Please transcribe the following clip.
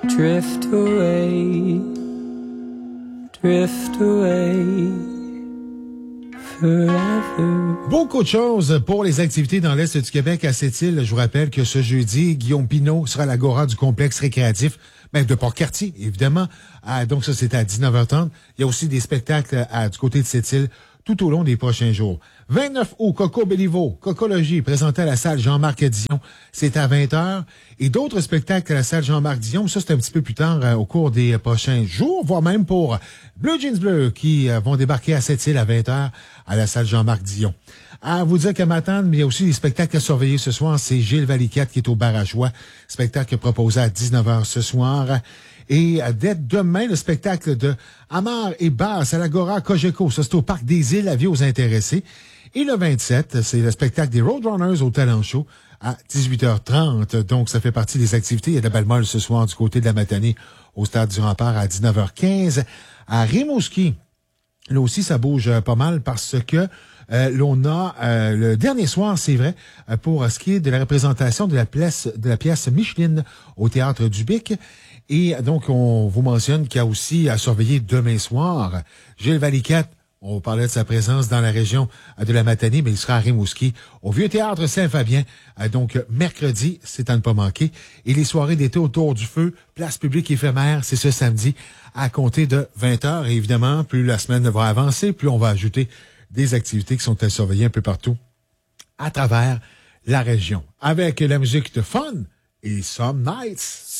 drift away, drift away. Beaucoup de choses pour les activités dans l'Est du Québec à Sept-Îles. Je vous rappelle que ce jeudi, Guillaume Pinault sera à l'Agora du complexe récréatif, même de Port-Cartier, évidemment. Donc ça, c'est à 19h30. Il y a aussi des spectacles du côté de Sept-Îles tout au long des prochains jours. 29 août, Coco Béliveau, Cocologie, présenté à la salle Jean-Marc Dion. C'est à 20h. Et d'autres spectacles à la salle Jean-Marc Dion. Ça, c'est un petit peu plus tard au cours des prochains jours, voire même pour Blue Jeans Bleu qui vont débarquer à Sept-Îles à 20h à la salle Jean-Marc Dion. À vous dire qu'à Matane, il y a aussi des spectacles à surveiller ce soir. C'est Gilles Valiquette qui est au bar à joie. Spectacle proposé à 19h ce soir. Et dès demain, le spectacle de Amar et Bass à l'Agora Cogeco. Ça, c'est au Parc des Îles, avis aux intéressés. Et le 27, c'est le spectacle des Roadrunners au Talent Show à 18h30. Donc, ça fait partie des activités. Il y a de la belle molle ce soir du côté de la Matanée au Stade du Rempart à 19h15. À Rimouski, là aussi, ça bouge pas mal parce que l'on a le dernier soir, c'est vrai, pour ce qui est de la représentation de la pièce Micheline au Théâtre du Bic. Et donc, on vous mentionne qu'il y a aussi à surveiller demain soir Gilles Valiquette. On parlait de sa présence dans la région de la Matanée, mais il sera à Rimouski, au Vieux Théâtre Saint-Fabien. Donc, mercredi, c'est à ne pas manquer. Et les soirées d'été autour du feu, place publique éphémère, c'est ce samedi à compter de 20h. Et évidemment, plus la semaine va avancer, plus on va ajouter des activités qui sont à surveiller un peu partout à travers la région. Avec la musique de Fun et Some Nights.